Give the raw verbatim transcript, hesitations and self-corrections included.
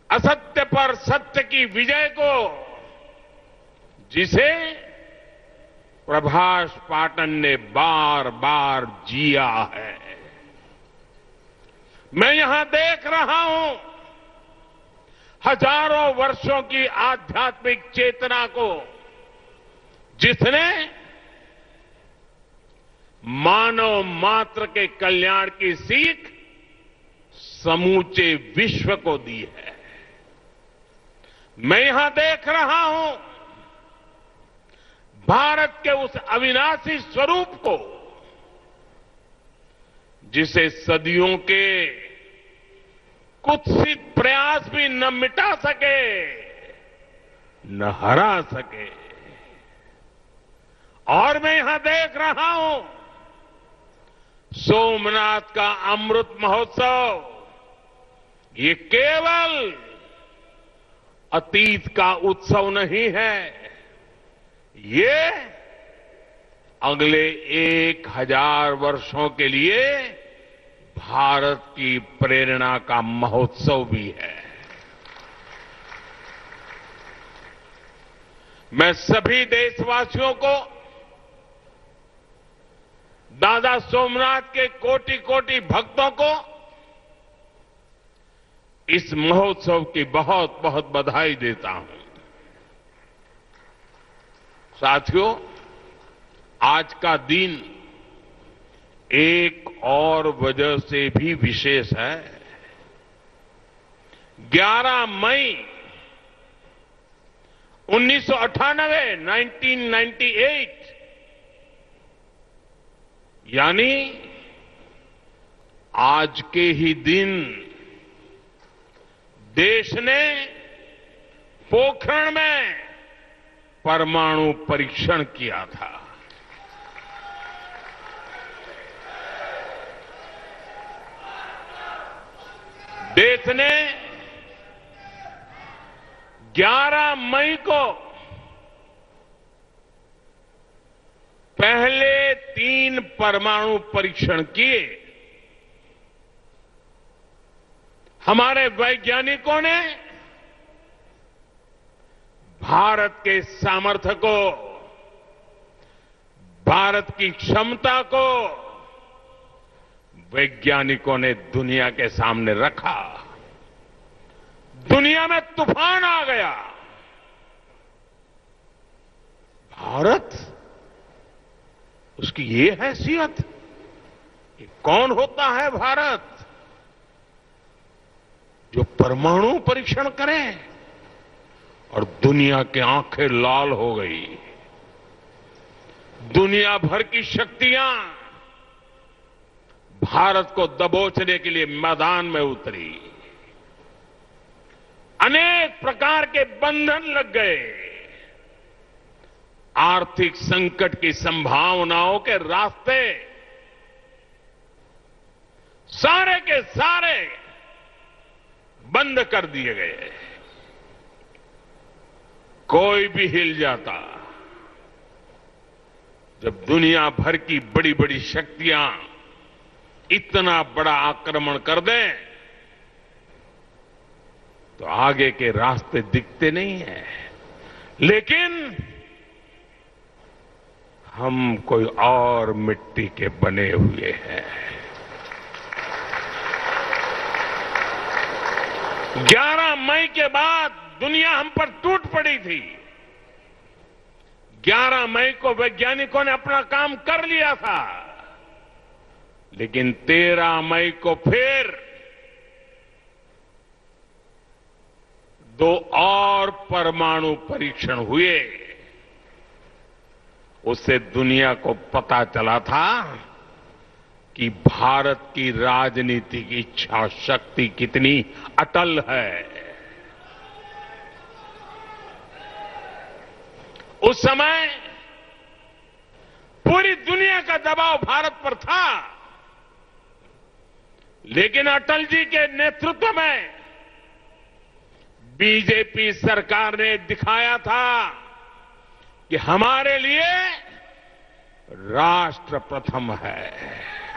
असत्य पर सत्य की विजय को जिसे प्रभाष पाटन ने बार बार जिया है। मैं यहां देख रहा हूं हजारों वर्षों की आध्यात्मिक चेतना को जिसने मानव मात्र के कल्याण की सीख समूचे विश्व को दी है। मैं यहां देख रहा हूं भारत के उस अविनाशी स्वरूप को जिसे सदियों के कुत्सित प्रयास भी न मिटा सके न हरा सके। और मैं यहां देख रहा हूं सोमनाथ का अमृत महोत्सव ये केवल अतीत का उत्सव नहीं है, ये अगले एक हजार वर्षों के लिए भारत की प्रेरणा का महोत्सव भी है। मैं सभी देशवासियों को दादा सोमनाथ के कोटि कोटि भक्तों को इस महोत्सव की बहुत बहुत बधाई देता हूं। साथियों, आज का दिन एक और वजह से भी विशेष है। ग्यारह मई उन्नीस सौ अट्ठानवे नाइनटीन नाइंटी एट यानी आज के ही दिन देश ने पोखरण में परमाणु परीक्षण किया था। देश ने ग्यारह मई को पहले तीन परमाणु परीक्षण किए। हमारे वैज्ञानिकों ने भारत के सामर्थ्य को, भारत की क्षमता को वैज्ञानिकों ने दुनिया के सामने रखा। दुनिया में तूफान आ गया। भारत, उसकी ये हैसियत, ये कौन होता है भारत जो परमाणु परीक्षण करे? और दुनिया की आंखें लाल हो गई। दुनिया भर की शक्तियां भारत को दबोचने के लिए मैदान में उतरी। अनेक प्रकार के बंधन लग गए। आर्थिक संकट की संभावनाओं के रास्ते सारे के सारे बंद कर दिए गए। कोई भी हिल जाता। जब दुनिया भर की बड़ी बड़ी शक्तियां इतना बड़ा आक्रमण कर दें तो आगे के रास्ते दिखते नहीं हैं। लेकिन हम कोई और मिट्टी के बने हुए हैं। ग्यारह मई के बाद दुनिया हम पर टूट पड़ी थी। ग्यारह मई को वैज्ञानिकों ने अपना काम कर लिया था, लेकिन तेरह मई को फिर दो और परमाणु परीक्षण हुए। उससे दुनिया को पता चला था कि भारत की राजनीतिक इच्छा शक्ति कितनी अटल है। उस समय पूरी दुनिया का दबाव भारत पर था, लेकिन अटल जी के नेतृत्व में बीजेपी सरकार ने दिखाया था कि हमारे लिए राष्ट्र प्रथम है।